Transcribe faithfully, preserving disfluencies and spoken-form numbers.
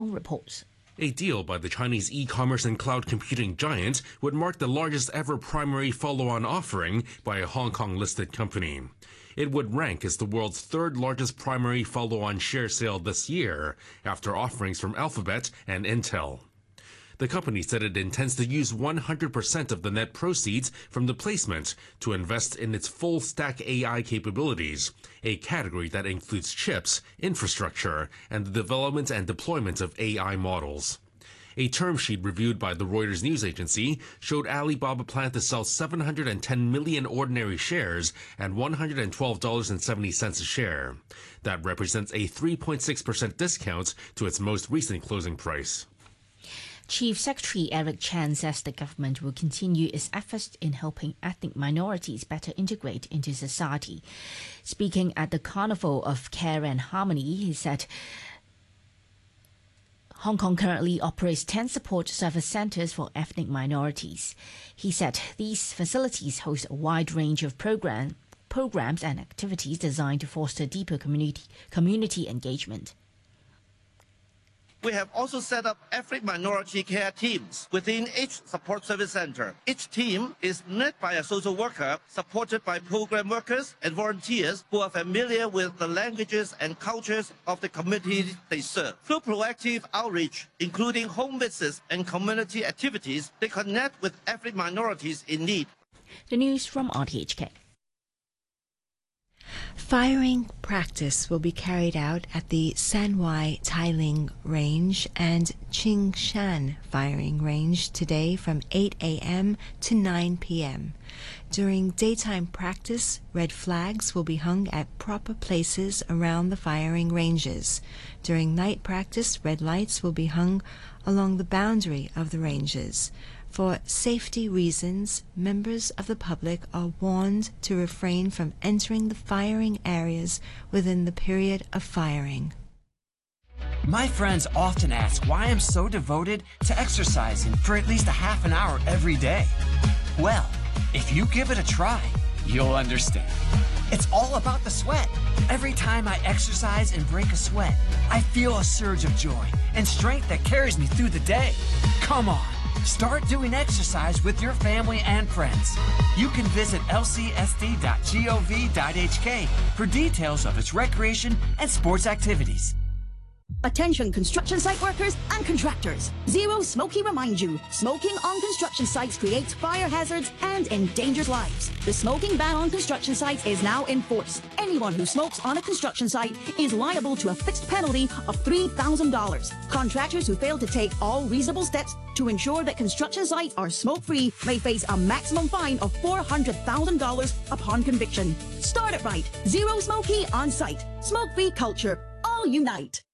reports. A deal by the Chinese e-commerce and cloud computing giant would mark the largest ever primary follow-on offering by a Hong Kong-listed company. It would rank as the world's third largest primary follow-on share sale this year, after offerings from Alphabet and Intel. The company said it intends to use one hundred percent of the net proceeds from the placement to invest in its full-stack A I capabilities, a category that includes chips, infrastructure, and the development and deployment of A I models. A term sheet reviewed by the Reuters news agency showed Alibaba planned to sell seven hundred ten million ordinary shares at one hundred twelve dollars and seventy cents a share. That represents a three point six percent discount to its most recent closing price. Chief Secretary Eric Chan says the government will continue its efforts in helping ethnic minorities better integrate into society. Speaking at the Carnival of Care and Harmony, he said Hong Kong currently operates ten support service centres for ethnic minorities. He said these facilities host a wide range of program, programs and activities designed to foster deeper community, community engagement. We have also set up ethnic minority care teams within each support service center. Each team is led by a social worker, supported by program workers and volunteers who are familiar with the languages and cultures of the communities they serve. Through proactive outreach, including home visits and community activities, they connect with ethnic minorities in need. The news from R T H K. Firing practice will be carried out at the San Wai Tailing Range and Qingshan Firing Range today from eight a m to nine p m During daytime practice, red flags will be hung at proper places around the firing ranges. During night practice, red lights will be hung along the boundary of the ranges. For safety reasons, members of the public are warned to refrain from entering the firing areas within the period of firing. My friends often ask why I'm so devoted to exercising for at least a half an hour every day. Well, if you give it a try, you'll understand. It's all about the sweat. Every time I exercise and break a sweat, I feel a surge of joy and strength that carries me through the day. Come on. Start doing exercise with your family and friends. You can visit L C S D dot gov dot h k for details of its recreation and sports activities. Attention construction site workers and contractors. Zero Smoky reminds you, smoking on construction sites creates fire hazards and endangers lives. The smoking ban on construction sites is now in force. Anyone who smokes on a construction site is liable to a fixed penalty of three thousand dollars. Contractors who fail to take all reasonable steps to ensure that construction sites are smoke-free may face a maximum fine of four hundred thousand dollars upon conviction. Start it right. Zero Smoky on site. Smoke-free culture. All unite.